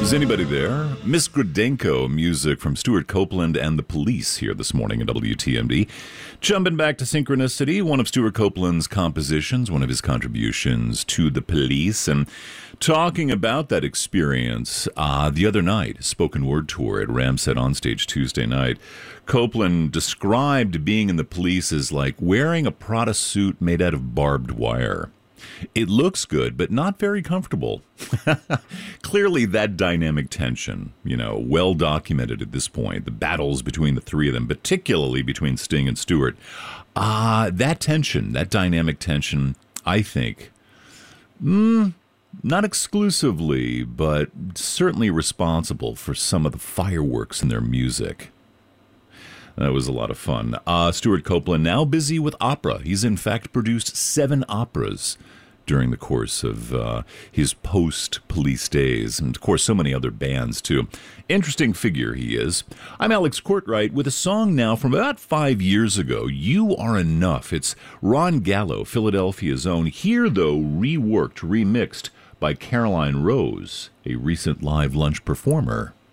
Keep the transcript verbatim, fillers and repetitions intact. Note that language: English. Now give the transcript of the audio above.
Is anybody there? Miss Gradenko music from Stuart Copeland and the Police here this morning at W T M D. Jumping back to Synchronicity, one of Stuart Copeland's compositions, one of his contributions to the Police, and talking about that experience uh, the other night, spoken word tour at Ramset Onstage Tuesday night. Copeland described being in the Police as like wearing a Prada suit made out of barbed wire. It looks good, but not very comfortable. Clearly, that dynamic tension, you know, well documented at this point, the battles between the three of them, particularly between Sting and Stewart, uh, that tension, that dynamic tension, I think, mm, not exclusively, but certainly responsible for some of the fireworks in their music. That was a lot of fun. Uh, Stuart Copeland, now busy with opera. He's in fact produced seven operas during the course of uh, his post-Police days, and of course so many other bands too. Interesting figure he is. I'm Alex Courtwright with a song now from about five years ago, You Are Enough. It's Ron Gallo, Philadelphia's own, here though reworked, remixed by Caroline Rose, a recent live lunch performer.